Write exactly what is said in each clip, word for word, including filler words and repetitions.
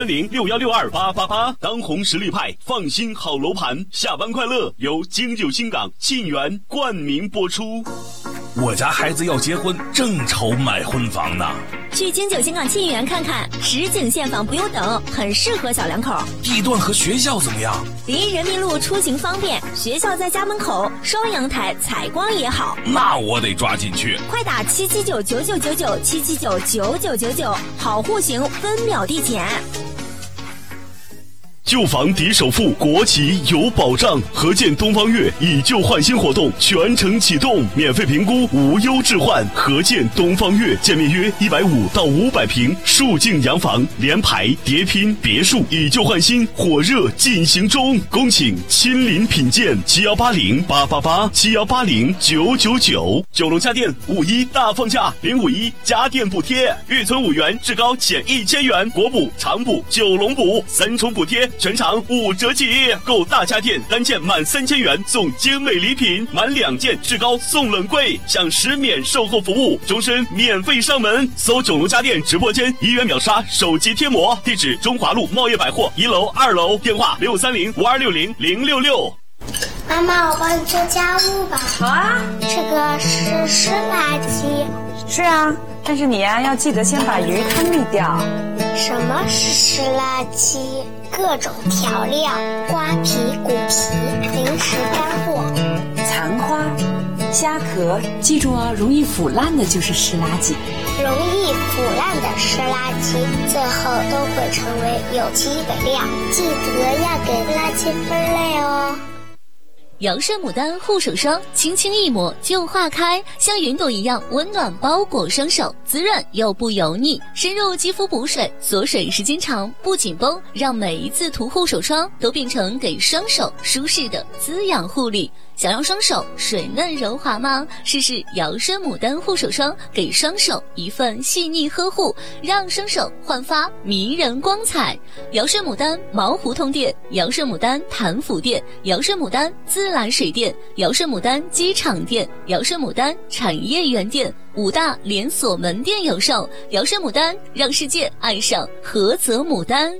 零六幺六二八八八，当红实力派，放心好楼盘，下班快乐由京九新港沁园冠名播出。 我家孩子要结婚，正愁买婚房呢。 去京九新港沁园看看，实景现房不用等，很适合小两口。 地段和学校怎么样？ 离人民路出行方便，学校在家门口，双阳台，采光也好。 那我得抓紧去。 快打七七九九九九九七七九九九九九，好户型分秒递减。 旧房抵首付，国企有保障。合建东方悦以旧换新活动全程启动，免费评估，无忧置换。合建东方悦，建面约一百五到五百平，竖境洋房，联排、叠拼、别墅，以旧换新，火热进行中。恭请亲临品鉴，七幺八零八八八，七幺八零九九九。九龙家电五一大放价，零五一家电补贴，预存五元，至高减一千元，国补、长补、九龙补三重补贴。全场五折起，购大家电单件满三千元送精美礼品，满两件至高送冷柜，享十免售后服务，终身免费上门。搜九龙家电直播间，一元秒杀手机贴膜，地址中华路茂业百货一楼、二楼，电话六三零五二六零零六六。 妈妈，我帮你做家务吧。 好啊。 这个是湿垃圾。 是啊，但是你呀、啊、要记得先把鱼汤沥掉。 什么是湿垃圾？各种调料、瓜皮、骨皮、零食干货、 残花、虾壳，记住哦，容易腐烂的就是湿垃圾。 容易腐烂的湿垃圾，最后都会成为有机肥料。记得要给垃圾分类哦。 扬胜牡丹护手霜，轻轻一抹就化开，像云朵一样温暖包裹双手，滋润又不油腻，深入肌肤补水，锁水时间长不紧绷，让每一次涂护手霜都变成给双手舒适的滋养护理。想让双手水嫩柔滑吗？试试扬胜牡丹护手霜，给双手一份细腻呵护，让双手焕发迷人光彩。扬胜牡丹毛胡同店、扬胜牡丹潭府店、扬胜牡丹自来水店、扬胜牡丹机场店、扬胜牡丹产业园店五大连锁门店有售。扬胜牡丹，让世界爱上菏泽牡丹。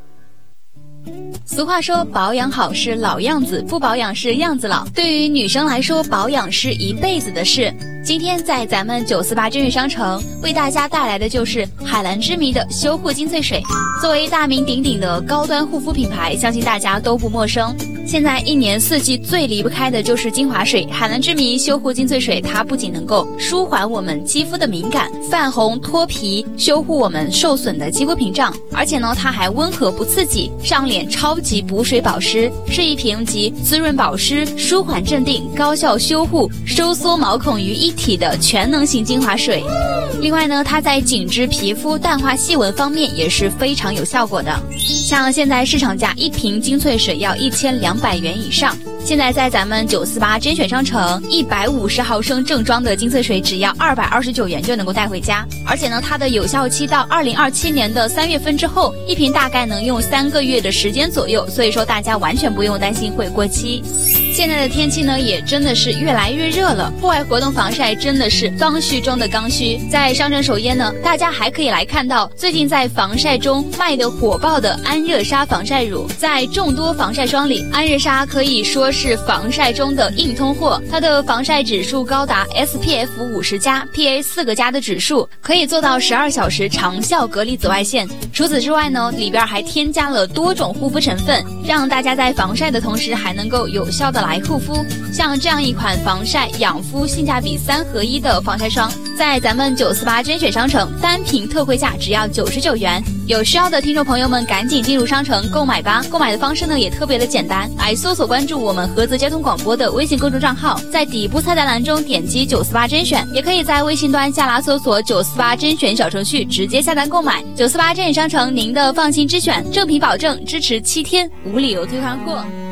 俗话说，保养好是老样子，不保养是样子老。对于女生来说，保养是一辈子的事。今天在咱们九四八真源商城为大家带来的就是海蓝之谜的修护精粹水。作为大名鼎鼎的高端护肤品牌，相信大家都不陌生。现在一年四季最离不开的就是精华水，海蓝之谜修护精粹水，它不仅能够舒缓我们肌肤的敏感、泛红、脱皮，修护我们受损的肌肤屏障，而且呢，它还温和不刺激，上脸超级补水保湿，是一瓶集滋润保湿、舒缓镇定、高效修护、收缩毛孔于一体的全能型精华水。另外呢，它在紧致皮肤、淡化细纹方面也是非常有效果的。像现在市场价一瓶精粹水要一千两百元以上，现在在咱们九四八甄选商城，一百五十毫升正装的精粹水只要二百二十九元就能够带回家。而且呢，它的有效期到二零二七年的三月份之后，一瓶大概能用三个月的时间左右，所以说大家完全不用担心会过期。现在的天气呢，也真的是越来越热了，户外活动防晒真的是刚需中的刚需。在商城首页呢，大家还可以来看到最近在防晒中卖的火爆的安热莎防晒乳。在众多防晒霜里，安热莎可以说是防晒中的硬通货，它的防晒指数高达 S P F 五十加 P A 四个加的指数，可以做到十二小时长效隔离紫外线。除此之外呢，里边还添加了多种护肤成分，让大家在防晒的同时还能够有效的来护肤。像这样一款防晒养肤性价比三合一的防晒霜，在咱们九四八甄选商城单瓶特惠价只要九十九元。有需要的听众朋友们赶紧进入商城购买吧。购买的方式呢也特别的简单，来搜索关注我们菏泽交通广播的微信公众账号，在底部菜单栏中点击九四八甄选，也可以在微信端下拉搜索九四八甄选小程序直接下单购买。九四八甄选商城，您的放心之选，正品保证，支持七天无理由退换货。